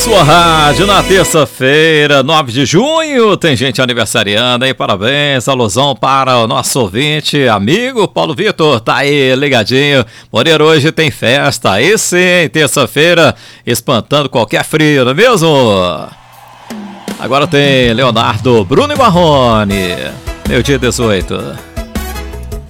Sua rádio na terça-feira, 9 de junho, tem gente aniversariando aí, parabéns, alusão para o nosso ouvinte, amigo Paulo Vitor, tá aí ligadinho. Moreira, hoje tem festa, aí sim, terça-feira, espantando qualquer frio, não é mesmo? Agora tem Leonardo, Bruno e Marrone, meio-dia 18.